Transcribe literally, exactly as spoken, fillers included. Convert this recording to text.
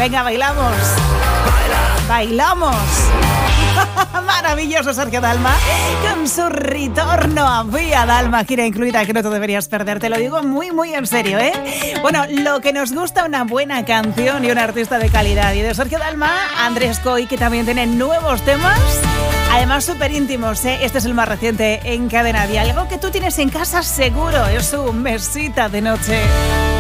Venga, bailamos. Bailamos. Maravilloso Sergio Dalma con su retorno a Vía Dalma, gira incluida que no te deberías perder, te lo digo muy muy en serio, ¿eh? Bueno, lo que nos gusta, una buena canción y un artista de calidad. Y de Sergio Dalma, Andrés Coy, que también tiene nuevos temas, además súper íntimos, ¿eh? Este es el más reciente en Cadena Dial, algo que tú tienes en casa seguro, es su mesita de noche.